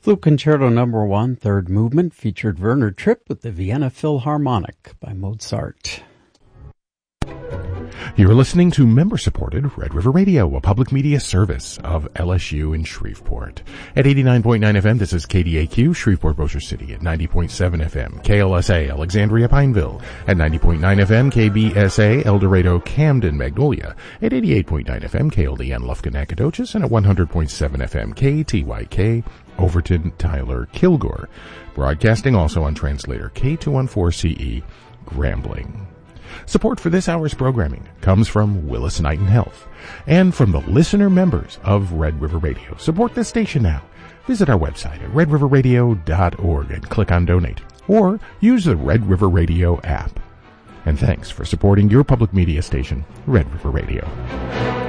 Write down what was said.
Flute Concerto No. 1, third movement, featured Werner Tripp with the Vienna Philharmonic by Mozart. You're listening to member-supported Red River Radio, a public media service of LSU in Shreveport. At 89.9 FM, this is KDAQ, Shreveport, Bossier City. At 90.7 FM, KLSA, Alexandria, Pineville. At 90.9 FM, KBSA, El Dorado, Camden, Magnolia. At 88.9 FM, KLDN, Lufkin, Nacogdoches. And at 100.7 FM, KTYK, Overton, Tyler, Kilgore. Broadcasting also on translator K214CE, Grambling. Support for this hour's programming comes from Willis Knighton Health and from the listener members of Red River Radio. Support this station now. Visit our website at redriverradio.org and click on Donate, or use the Red River Radio app. And thanks for supporting your public media station, Red River Radio.